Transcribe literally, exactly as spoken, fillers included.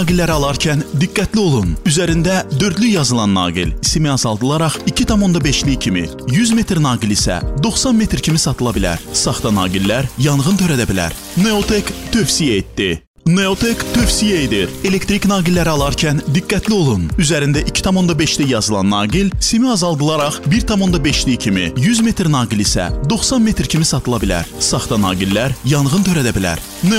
Naqilləri alarkən diqqətli olun. Üzərində dördlü yazılan naqil simi azaldılaraq iki tam onda beşlik kimi, yüz metr naqil isə doxsan metr kimi satıla bilər. Saxta naqillər yanğın törədə bilər. Neotek tövsiyə etdi. Neotek tövsiyə edir. Elektrik naqilləri alarkən diqqətli olun. Üzərində iki tam onda beşlik yazılan naqil simi azaldılaraq bir tam onda beşlik kimi, yüz metr naqil isə doxsan metr kimi satıla bilər. Saxta naqillər yanğın törədə bilər.